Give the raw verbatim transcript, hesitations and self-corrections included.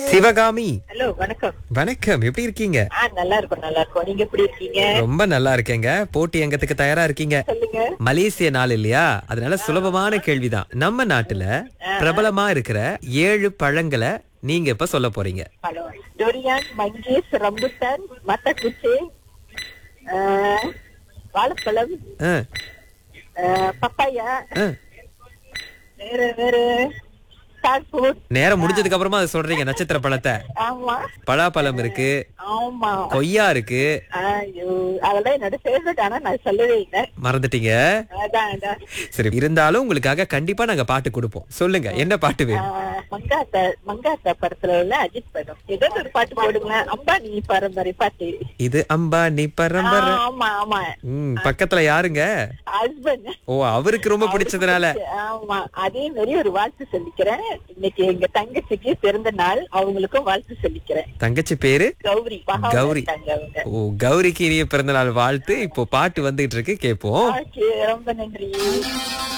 Sivakami, hello, வணக்கம். வணக்கம். எப்படி இருக்கீங்க? ஆ, நல்லா இருக்கும், நல்லா இருக்கும். நீங்க எப்படி இருக்கீங்க? ரொம்ப நல்லா இருக்கேங்க. போட்டி அங்கத்துக்கு தயாரா இருக்கீங்க? சொல்லுங்க. மலேசிய நாள் இல்லையா, அதனால சுலபமான கேள்விதான். நம்ம நாட்டுல பிரபலமா இருக்கிற ஏழு பழங்களை நீங்க இப்ப சொல்ல போறீங்க. ஹலோ. டொரியான், மங்கீஸ், ரம்புட்டான், மத்தக்குச்சி, வாழைப்பழம், ஆ, ஆ, பப்பாயா, ஆ. வேற வேற ஸ்டார் ஃப்ரூட். நேரம் முடிஞ்சதுக்கு அப்புறமா அதை சொல்றீங்க. நட்சத்திர பழத்தை. ஆமா, பலாப்பழம் இருக்கு, ஆமா. கொய்யா இருக்கு. ஐயோ, அதெல்லாம் என்னோட ஃபேவரட். ஆனா நான் சொல்லவே இல்லை. மறந்துட்டீங்க. அதான் அதான். சரி, இருந்தாலும் உங்களுக்காக கண்டிப்பா நாங்க பாட்டு கொடுப்போம். சொல்லுங்க, என்ன பாட்டு ஆ, வேணும்? மங்காத்தா மங்காத்தா படத்துல உள்ள அஜித் படம். ஏதோ ஒரு பாட்டு போடுங்க. அம்பா நீ பரம்பரை பாட்டு. இது அம்பா நீ பரம்பரை. ஆமா ஆமா. ம், பக்கத்துல யாருங்க? ஹஸ்பண்ட். ஓ, அவருக்கு ரொம்ப பிடிச்சதுனால. ஆமா, அதே மாதிரி ஒரு வாழ்த்து சொல்லிக்கிறேன். இன்னைக்கு எங்க தங்கச்சிக்கு பிறந்த நாள். அவங்களுக்கும் வாழ்த்து சொல்லிக்கிறேன். தங்கச்சி பேரு கௌரி. பகாவா கௌரி. இருக்காங்க அவங்க. ஓ, கௌரிக்கு இனிய பிறந்த நாள் வாழ்த்து. இப்போ பாட்டு வந்துகிட்டு இருக்கு, கேப்போம். ஓகே, ரொம்ப நன்றி.